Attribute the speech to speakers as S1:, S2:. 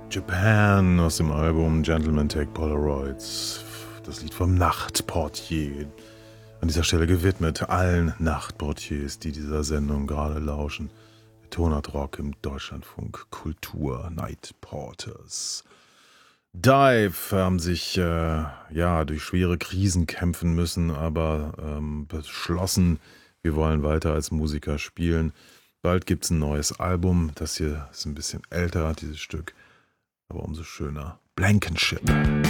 S1: Japan aus dem Album Gentlemen Take Polaroids. Das Lied vom Nachtportier. An dieser Stelle gewidmet allen Nachtportiers, die dieser Sendung gerade lauschen. Der Tonart Rock im Deutschlandfunk Kultur Night Porters. Dive haben sich durch schwere Krisen kämpfen müssen, aber beschlossen, wir wollen weiter als Musiker spielen. Bald gibt es ein neues Album. Das hier ist ein bisschen älter, dieses Stück. Aber umso schöner. Blankenship.